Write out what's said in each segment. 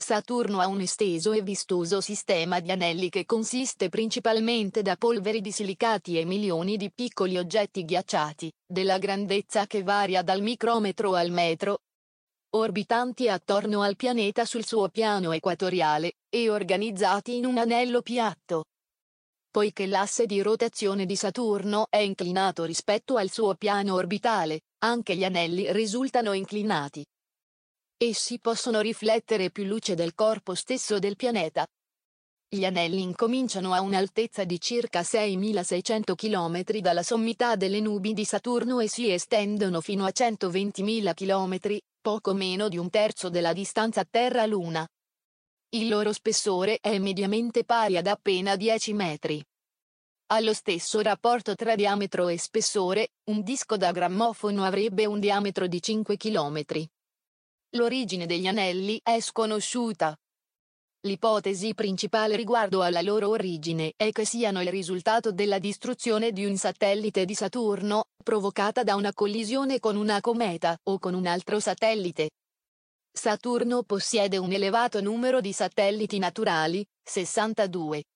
Saturno ha un esteso e vistoso sistema di anelli che consiste principalmente da polveri di silicati e milioni di piccoli oggetti ghiacciati, della grandezza che varia dal micrometro al metro, orbitanti attorno al pianeta sul suo piano equatoriale, e organizzati in un anello piatto. Poiché l'asse di rotazione di Saturno è inclinato rispetto al suo piano orbitale, anche gli anelli risultano inclinati. Essi possono riflettere più luce del corpo stesso del pianeta. Gli anelli incominciano a un'altezza di circa 6.600 km dalla sommità delle nubi di Saturno e si estendono fino a 120.000 km, poco meno di un terzo della distanza Terra-Luna. Il loro spessore è mediamente pari ad appena 10 metri. Allo stesso rapporto tra diametro e spessore, un disco da grammofono avrebbe un diametro di 5 km. L'origine degli anelli è sconosciuta. L'ipotesi principale riguardo alla loro origine è che siano il risultato della distruzione di un satellite di Saturno, provocata da una collisione con una cometa o con un altro satellite. Saturno possiede un elevato numero di satelliti naturali, 62.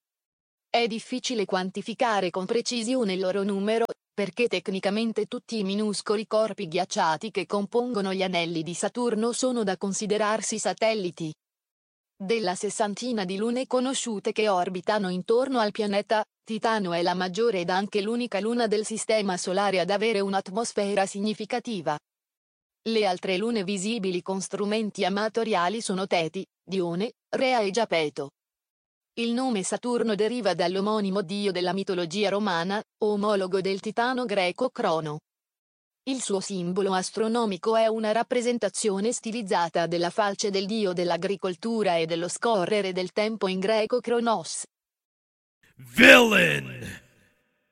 È difficile quantificare con precisione il loro numero, perché tecnicamente tutti i minuscoli corpi ghiacciati che compongono gli anelli di Saturno sono da considerarsi satelliti. Della sessantina di lune conosciute che orbitano intorno al pianeta, Titano è la maggiore ed anche l'unica luna del Sistema Solare ad avere un'atmosfera significativa. Le altre lune visibili con strumenti amatoriali sono Teti, Dione, Rea e Giapeto. Il nome Saturno deriva dall'omonimo dio della mitologia romana, omologo del Titano greco Crono. Il suo simbolo astronomico è una rappresentazione stilizzata della falce del dio dell'agricoltura e dello scorrere del tempo in greco Cronos. Villain!